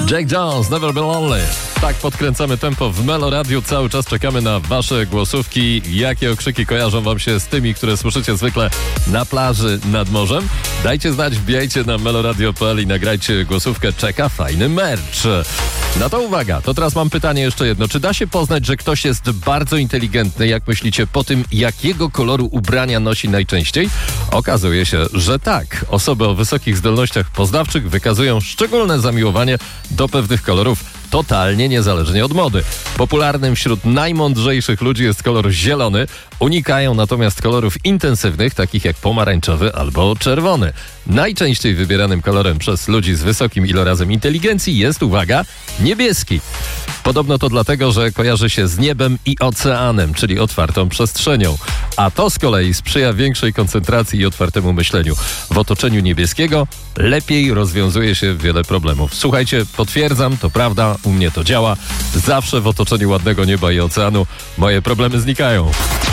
Jake Jones, Never Been Lonely. Tak podkręcamy tempo w Melo Radio. Cały czas czekamy na wasze głosówki. Jakie okrzyki kojarzą wam się z tymi, które słyszycie zwykle na plaży nad morzem? Dajcie znać, wbijajcie na meloradio.pl i nagrajcie głosówkę. Czeka fajny merch. No to uwaga, to teraz mam pytanie jeszcze jedno. Czy da się poznać, że ktoś jest bardzo inteligentny, jak myślicie, po tym, jakiego koloru ubrania nosi najczęściej? Okazuje się, że tak. Osoby o wysokich zdolnościach poznawczych wykazują szczególne zamiłowanie do pewnych kolorów, totalnie niezależnie od mody. Popularnym wśród najmądrzejszych ludzi jest kolor zielony, unikają natomiast kolorów intensywnych, takich jak pomarańczowy albo czerwony. Najczęściej wybieranym kolorem przez ludzi z wysokim ilorazem inteligencji jest, uwaga, niebieski. Podobno to dlatego, że kojarzy się z niebem i oceanem, czyli otwartą przestrzenią. A to z kolei sprzyja większej koncentracji i otwartemu myśleniu. W otoczeniu niebieskiego lepiej rozwiązuje się wiele problemów. Słuchajcie, potwierdzam, to prawda, u mnie to działa. Zawsze w otoczeniu ładnego nieba i oceanu moje problemy znikają.